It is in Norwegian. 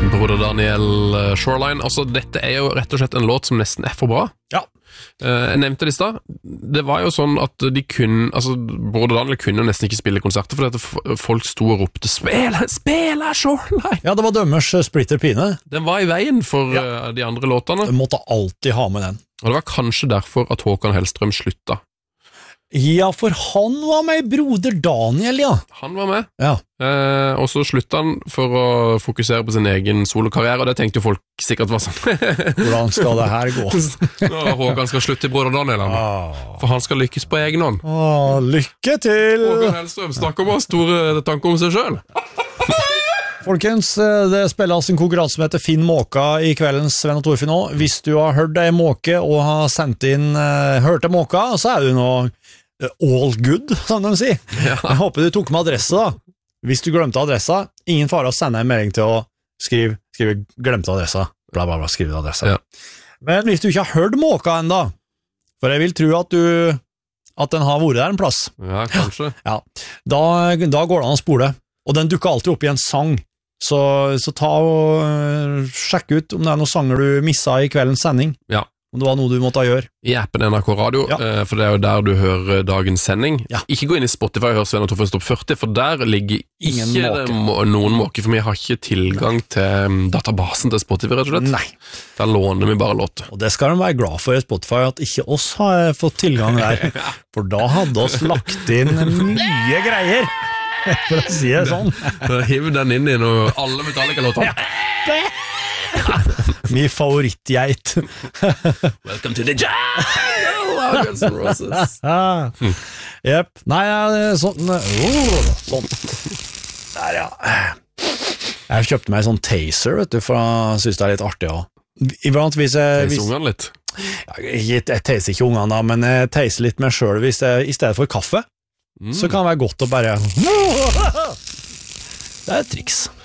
Broder Daniel, Shoreline. Altså, dette er jo rett og slett en låt som nesten er for bra. Ja. Jeg nevnte det i sted. Det var jo sånn at Broder Daniel kunne nesten ikke spille konserter, fordi at folk sto og ropte Spela Shoreline! Ja, det var dømmers splitter pine. Den var i veien for de andre låtene. Du måtte alltid ha med den. Og det var kanskje derfor at Håkan Hellstrøm slutta. Ja, for han var med i Broder Daniel, ja. Han var med. Ja. Og så slutta han for å fokusere på sin egen solokarriere, og det tenkte jo folk sikkert var sånn. Hvordan skal det her gå? Håkan skal slutte i Broder Daniel, for han skal lykkes på egen hånd. Lykke til! Håkan Hellstrøm snakker om å ha store tanker om seg selv. Folkens, det spilles en konkurranse som heter Finn Måka i kveldens Sven og Torfinn nå. Hvis du har hørt deg måke og har sendt inn hørte måka, så er du nå all good, som de sier. Ja. Jeg håper du tok med adresse da. Hvis du glemte adressa, ingen fare å sende en melding til å skrive glemte adressa, bla bla bla, skrive adressa. Ja. Men hvis du ikke har hørt måka enda, for jeg vil tro at den har vært der en plass. Ja, kanskje. Ja. Da går det an å spole, og den dukker alltid opp i en sang. Så ta og sjekk ut om det er noen sanger du misset i kveldens sending. Ja. Om det var noe du måtte gjøre. I appen NRK Radio, for det er jo der du hører dagens sending. Ja. Ikke gå inn i Spotify og hør Sven og Torfinn Stopp 40, for der ligger ikke noen måke, for vi har ikke tilgang til databasen til Spotify, rett og slett. Nei. Der låner vi bare låter. Og det skal de være glad for i Spotify, at ikke oss har fått tilgang der, for da hadde oss lagt inn mye greier. For å si det sånn. Hiv den inn i noe, alle Metallica-låter. Min favorittgeit. Welcome to the jungle, Guns N' Roses. Jep. Nei, sånn. Sånn. Der, ja. Jeg kjøpte meg en sånn taser, vet du, for jeg synes det er litt artig også. Iblant hvis jeg... Taser ungene litt? Jeg taser ikke ungene da, men jeg taser litt meg selv hvis jeg, i stedet for kaffe. Så kan det være godt å bare... Det er et triks.